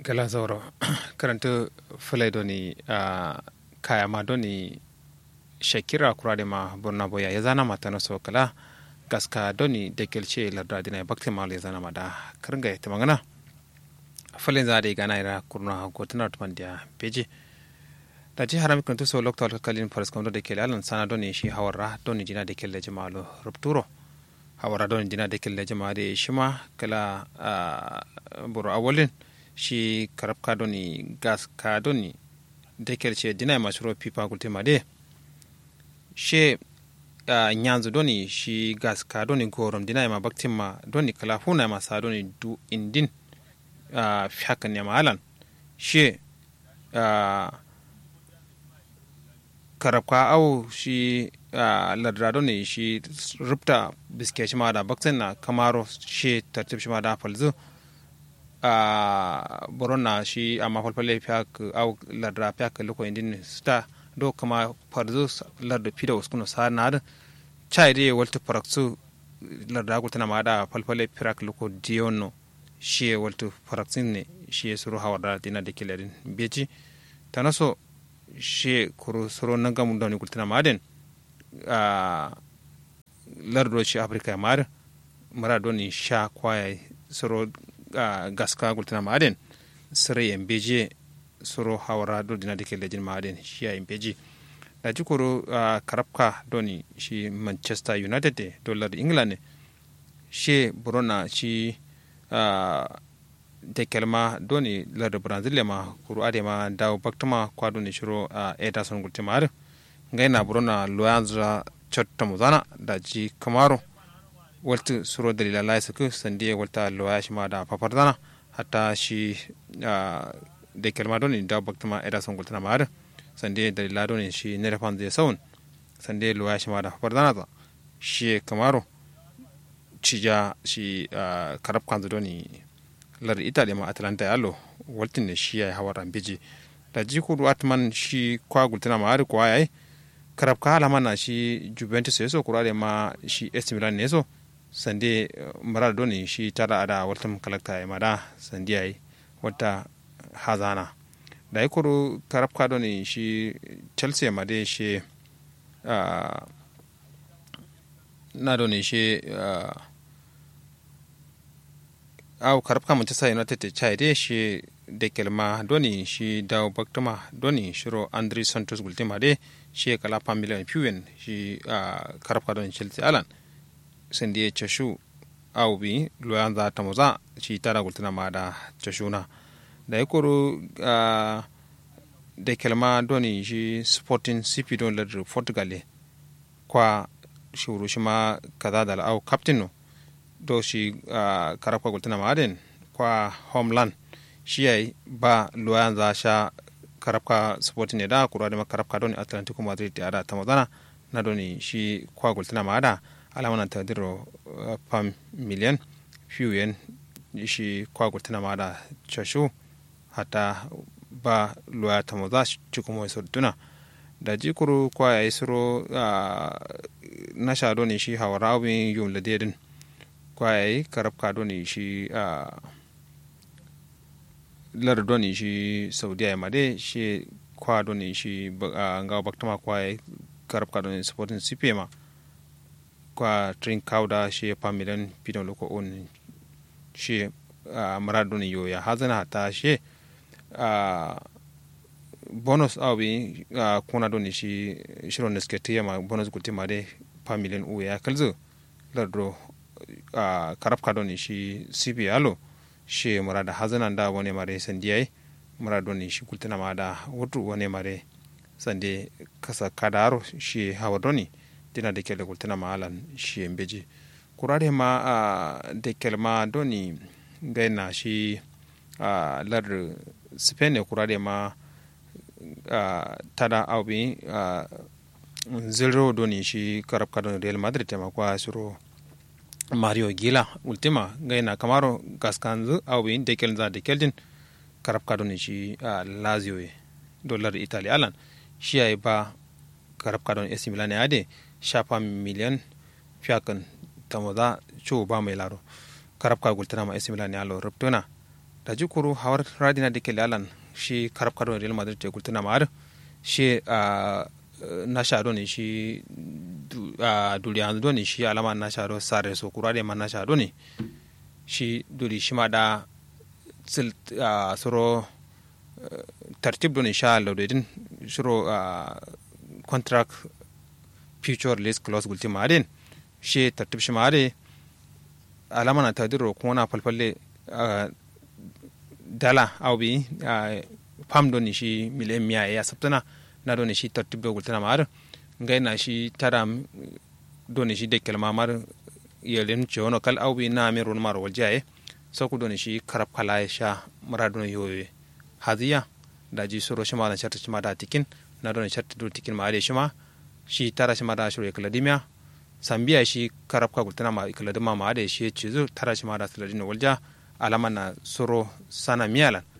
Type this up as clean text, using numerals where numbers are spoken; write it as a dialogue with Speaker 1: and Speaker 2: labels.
Speaker 1: gala zauro karanta fulai doni kaya ma doni shakira kurade ma borna boya ya zana mata na so kala gaska doni da kelce larda dina bakti ma ya zana mada karanga ya tamangana fulai za da gana ira kurna gotuna tumandiya peji da ji harami kuntu so lokto kalin faras kondo da kele alan sana doni shi hawarra doni dina da kele jama'alo rupturo hawara doni dina da kele jama'a da shima kala buru awolin shi karab kadoni gas kadoni dekel ce dina masuro pipa gultima de she nyanzu doni shi gas kadoni gorom dina ma baktimma doni kala huna ma sa doni du indin fihakan ya malan she karab ka au shi ladra doni shi rupta biske shi ma da baktin na kamaro she tartib shi ma da falzu borona shi amma falfalle fiyak au ladra fiyak loko indin sta do kama farzo ladra pida uskuno sanad chaide walta paraksu ladra gultana mada falfalle fiyak loko diono shi walta paraksin ne shi suru hawada dina de kilerin beji tanaso shi kuru suru nanga mun doni gultana maden ladro shi afrika mar maradoni sha kwaya suru gaska gultana maden sere yembeje soro hawara do dina dike lejin maden shi ya yembeji da jikoro karabka doni shi manchester united de dollar england shi borona shi de kelma doni lar brazil ma kuru ade ma dawo baktuma kwa doni shiro ederson gultama ar ngaina borona loyanza chotta muzana da ji kamaro walta suro dalila lai suku sandi walta loya shi ma da papardana hatta shi da kelma doni da baktuma ederson gultana ma ar sandi dalila doni shi nerefan zai saun sandi loya shi ma da papardana ta shi kamaro cija shi karab kanzu doni lar italy ma atlanta yalo waltin ne shi ya hawar ambiji da jikudu atman shi kwa gultana ma ar kwa yayi karab ka hala mana shi juventus yeso kurade ma shi AC Milan ne so sande marar doni shi tara ada waltam kalakta ya mada sandi yayi wata hazana da yakuru karab ka doni shi Chelsea ma de shi na doni shi au karab ka Manchester United chai de shi de kelma doni shi dawo baktuma doni shiro Andre Santos gultima de shi kala pa million piwen shi karab ka doni Chelsea alan sandi chashu au bi loyanza tamuza shi tara gultina ma da chashuna da yakuru de kelma doni shi Sporting CP don ladru Portugal kwa shuru shima kaza da au captain no do shi karab ka gultina ma den kwa homeland shi yayi ba loyanza sha karab ka Sporting ne da kura da karab ka doni Atlantico Madrid da da tamazana na doni shi kwa gultina ma da alamana tadiro pam million fiyen shi kwa gultina ma da chashu hata ba loya tamaza cikumo sorduna da jikuru kwa ya isro na sha doni shi hawarawi yum ladedin kwa ya yi karab ka doni shi lar doni shi saudiya ya made shi kwa doni shi nga baktama kwa ya karab ka doni Sporting CP ma kwa train kauda shi pa million pidon loko on shi maradoni yo ya hazana hata shi bonus awi kuna doni shi shiron neskete ma bonus guti made pa million u ya kalzo ladro karab ka doni shi CP alo shi marada hazana da wone mare sandiyai maradoni shi kultana ma da wutu wone mare sande kasa kadaro shi hawadoni dina de kele gultana ma alan shi embeji kurare ma de kelma doni gaina shi lar Spain kurare ma tada awbi zero doni shi karab kadon Real Madrid ma kwa suro Mario Gila ultima gaina kamaro gaskanzu awbi de kelza de keldin karab kadon shi Lazio dollar Italy alan shi ay ba karab kadon AC Milan ade shafa miliyan fiyakan tamoza cho ba mai laro karab ka gultana ma AC Milan alo ruptona da ji kuru hawar radina da ke lalan shi karab kadon Real Madrid te gultuna ma shi na shado ne shi duriya do ne shi alama na shado sare so kurade man na shado ne shi duri shi ma da soro tartib do ne sha laudin shiro contract future lease clause gulti ma den shi tartib shi ma de alama na tadiro kuma na falfalle dala awbi pam do ne shi miliyan miya ya sabtana na do ne shi tartib do gultana ma ngai na shi taram do ne shi de kelma mar yelen chono kal awbi na me ron mar waljaye so ku do ne shi karab kala sha marado yoye hadiya da ji soro shi ma da sharta shi ma da tikin na do ne sharta do tikin ma shi ma shi tara shi ma da shiro ekladimia sambiya shi karab ka gultana ma ekladima ma da shi cizo tara shi ma da saladin walja alama na soro sana miyalan